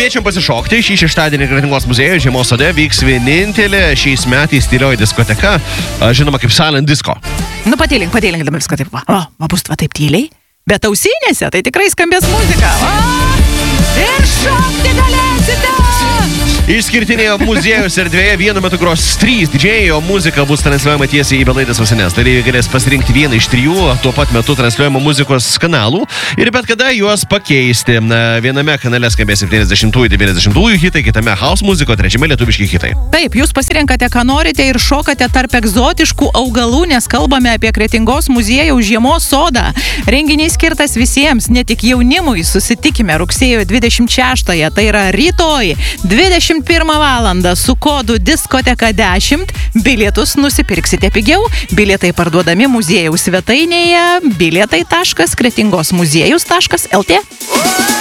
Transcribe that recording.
Kviečiam pasišokti. Šį šeštadienį Kretingos muziejuje Žiemos sode vyks vienintelė šiais metais tylioji diskoteka, žinoma kaip Silent Disco. Nu, patylink dabar viską taip. Bus taip tyliai, bet ausinėse tai tikrai skambės muzika. Ir šokti galėsite! Išskirtinėje muziejus erdvėje vienu metu gros 3 didžėjai, o muzika bus transliuojama tiesiai į belaidės ausines. Dalyviai galės pasirinkti vieną iš 3 tuo pat metu transliuojama muzikos kanalų ir bet kada juos pakeisti. Viename kanale skambės 70-ųjų, 90-ųjų hitai, kitame house muziko, trečiame lietuviški hitai. Taip, jūs pasirenkate, ką norite ir šokate tarp egzotiškų augalų, nes kalbame apie Kretingos muziejaus Žiemos sodą. Renginys skirtas visiems, ne tik jaunimui. Susitikime rugsėjo 26-ąją, tai yra rytoj, 21 valandą su kodu diskoteka 10. Bilietus nusipirksite pigiau. Bilietai parduodami muziejaus svetainėje bilietai.kretingosmuziejus.lt.